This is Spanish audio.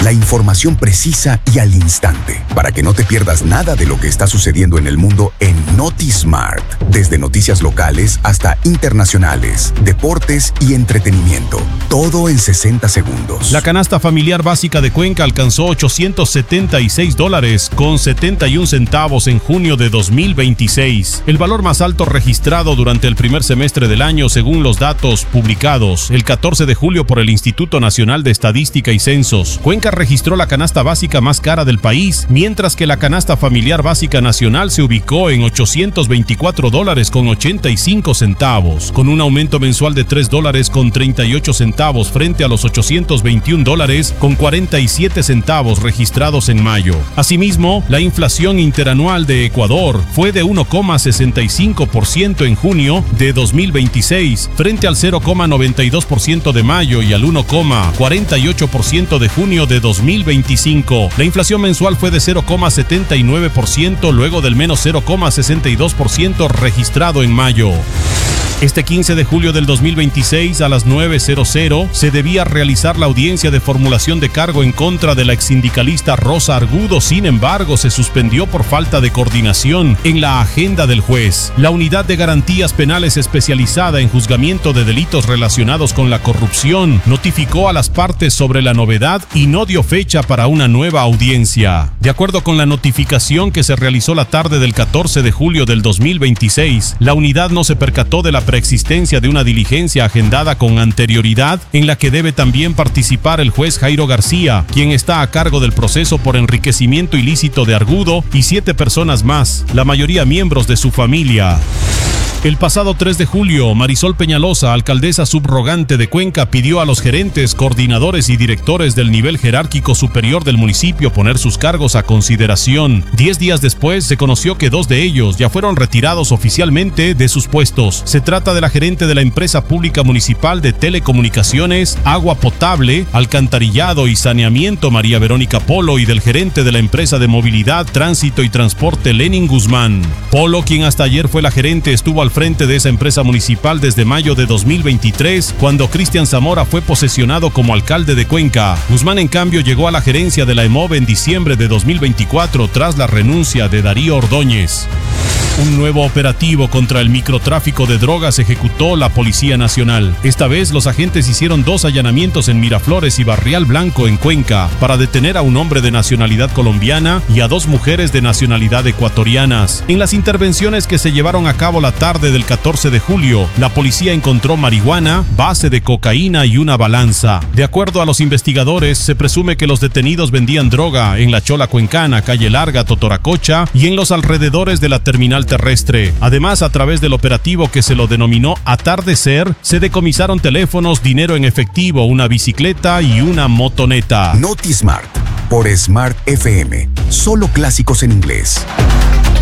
La información precisa y al instante, para que no te pierdas nada de lo que está sucediendo en el mundo en NotiSmart. Desde noticias locales hasta internacionales, deportes y entretenimiento. Todo en 60 segundos. La canasta familiar básica de Cuenca alcanzó $876 con 71 centavos en junio de 2026, el valor más alto registrado durante el primer semestre del año según los datos publicados el 14 de julio por el Instituto Nacional de Estadística y Censos. Cuenca registró la canasta básica más cara del país, mientras que la canasta familiar básica nacional se ubicó en $824 con 85 centavos, con un aumento mensual de $3 con 38 centavos frente a los $821 con 47 centavos registrados en mayo. Asimismo, la inflación interanual de Ecuador fue de 1,65% en junio de 2026 frente al 0,92% de mayo y al 1,48% de junio de 2025. La inflación mensual fue de 0,79% luego del menos 0,62% registrado en mayo. Este 15 de julio del 2026 a las 9:00 se debía realizar la audiencia de formulación de cargo en contra de la exsindicalista Rosa Argudo. Sin embargo, se suspendió por falta de coordinación en la agenda del juez. La Unidad de Garantías Penales especializada en juzgamiento de delitos relacionados con la corrupción notificó a las partes sobre la novedad y no dio fecha para una nueva audiencia. De acuerdo con la notificación que se realizó la tarde del 14 de julio del 2026, la unidad no se percató de la preexistencia de una diligencia agendada con anterioridad en la que debe también participar el juez Jairo García, quien está a cargo del proceso por enriquecimiento ilícito de Argudo y 7 personas más, la mayoría miembros de su familia. El pasado 3 de julio, Marisol Peñalosa, alcaldesa subrogante de Cuenca, pidió a los gerentes, coordinadores y directores del nivel jerárquico superior del municipio poner sus cargos a consideración. 10 días después, se conoció que 2 de ellos ya fueron retirados oficialmente de sus puestos. Se trata de la gerente de la empresa pública municipal de telecomunicaciones, agua potable, alcantarillado y saneamiento, María Verónica Polo, y del gerente de la empresa de movilidad, tránsito y transporte, Lenin Guzmán. Polo, quien hasta ayer fue la gerente, estuvo al frente de esa empresa municipal desde mayo de 2023, cuando Cristian Zamora fue posesionado como alcalde de Cuenca. Guzmán, en cambio, llegó a la gerencia de la EMOV en diciembre de 2024 tras la renuncia de Darío Ordóñez. Un nuevo operativo contra el microtráfico de drogas ejecutó la Policía Nacional. Esta vez los agentes hicieron 2 allanamientos en Miraflores y Barrial Blanco en Cuenca para detener a un hombre de nacionalidad colombiana y a 2 mujeres de nacionalidad ecuatorianas. En las intervenciones que se llevaron a cabo la tarde del 14 de julio, la policía encontró marihuana, base de cocaína y una balanza. De acuerdo a los investigadores, se presume que los detenidos vendían droga en la Chola Cuencana, Calle Larga, Totoracocha y en los alrededores de la terminal terrestre. Además, a través del operativo que se lo denominó Atardecer, se decomisaron teléfonos, dinero en efectivo, una bicicleta y una motoneta. NotiSmart por Smart FM. Solo clásicos en inglés.